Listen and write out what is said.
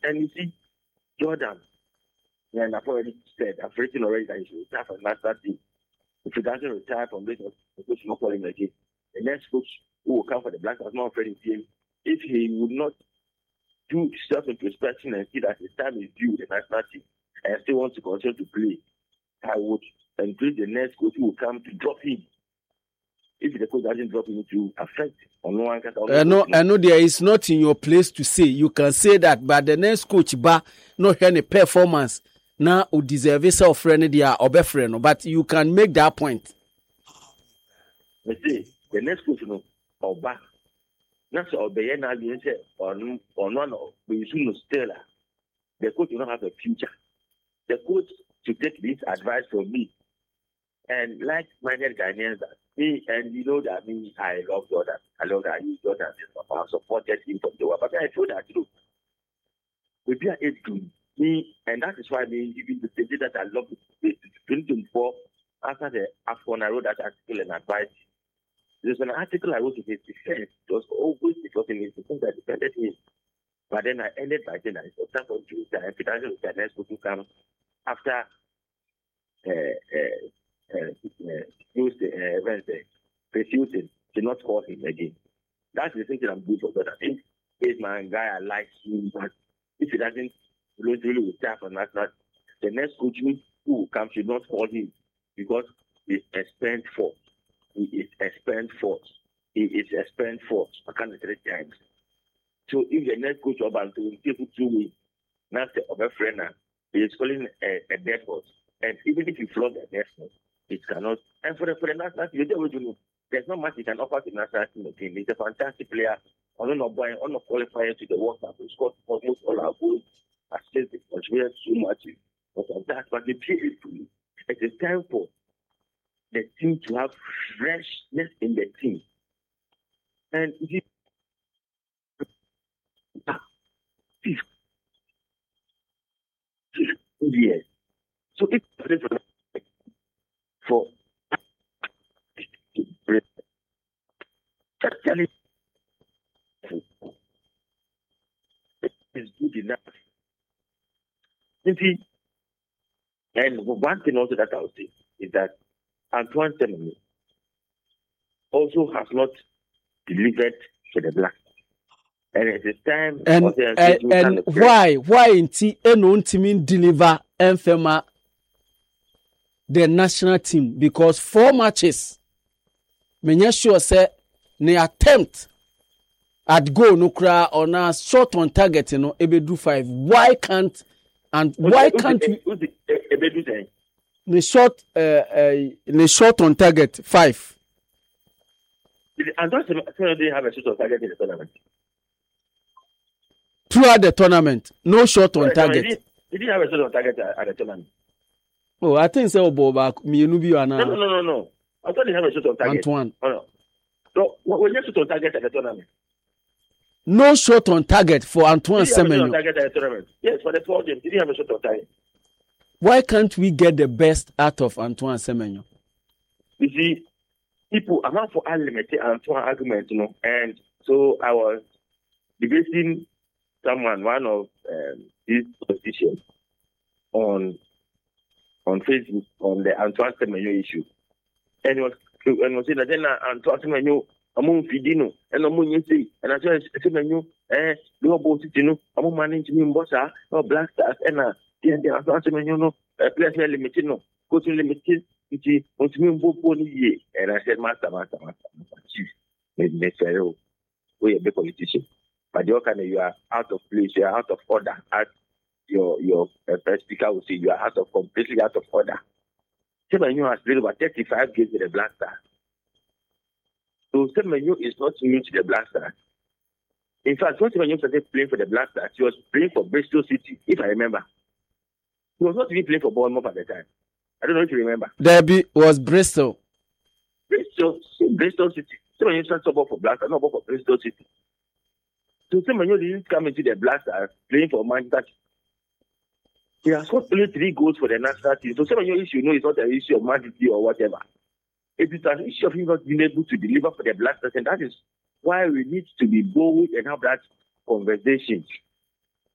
And you see, Jordan, and I've already said, I've written already that he should retire from national team. If he doesn't retire from this, the coach will not call him again. The next coach who will come for the Black Stars, not afraid of him, if he would not do self-introspection and see that his time is due with the national team and still wants to continue to play, I would encourage the next coach who will come to drop him. If the coach doesn't drop him, to affect on one kind of. I know there is not in your place to say. You can say that, but the next coach not any performance now who deserve a friend or be friend, but you can make that point. I say the next coach Oba. Not so obey now you say on one of the Stella. The coach will not have a future. The coach should take this advice from me. And like-minded Ghanaians, me and you know that me, I love Jordan. I love that I use Jordan. I supported him from the world. But I feel that too. We are age group. Me, and that is why me even the stage that I love it. 2024, after the AFCON, I wrote that article and advice. There's an article I wrote in his defense. It was always because in his defense I defended him. But then I ended by saying that it's a time for Jews and financial finance to come after refusing to not call him again. That's the thing that I'm doing for God. I think he's my guy, I like him, but if he doesn't really retire from that, the next coach who will come should not call him because he's a spent force. He is a spent force. He is a spent force. I can't say 3 times. So if the next coach of Bantu will take it to me, not the other friend, he is calling a dead horse. And even if you flog the dead horse, it cannot. And for the national team, you know, there's not much he can offer to the national team again. He's a fantastic player. On not qualifying to the World Cup, he scored almost all our goals. Assist the contributed so much. But the period to me, it is time for the team to have freshness in the team. And it is yes. So if for actually is good enough. And one thing also that I would say is that Antoine Semenyo also has not delivered to the Black. And it is time. And why in T deliver Enfema the national team? Because 4 matches, me sure say ne attempt at goal no cry on a shot on target, you know, ebe do 5. Why can't we? The shot on target 5. And don't they have a shot on target in the tournament? Throughout the tournament, no shot on target. He didn't have a shot on target at the tournament. Oh, I think so. Bob, me no. I thought he had a shot on target. Antoine. Oh, no. So when you shot on target at the tournament? No shot on target for Antoine Semenyo. Yes, for the 4 games, did he have a shot on target? Why can't we get the best out of Antoine Semenyo? You see, people are not for unlimited Antoine argument, you know. And so I was debating one of his positions on Facebook on the Antoine Semenyo issue. And he was saying that then Antoine Semenyo among Fidino and among you see, and I said Semenyo, no boat, you know, among managing Bossa or Black Stars and the Antoine Semenyo, no, players limited, no, coaching limited, which was me both 1 year. And I said, Master, chief, necessary, we a big politician. But you are out of place, you are out of order. As your first speaker will say, you are completely out of order. Semenyo has played about 35 games with the Black Stars. So Semenyo is not new to the Black Stars. In fact, when Semenyo started playing for the Black Stars, he was playing for Bristol City, if I remember. He was not even playing for Bournemouth at the time. I don't know if you remember. Derby was Bristol. Bristol City. Semenyo started for Black Stars, not for Bristol City. So Semenyo didn't come into the Black Stars playing for Manchester. He has got only 3 goals for the national team. So Semenyo issue, is not an issue of Man City or whatever. It is an issue of him not being able to deliver for the Black Stars, and that is why we need to be bold and have that conversation.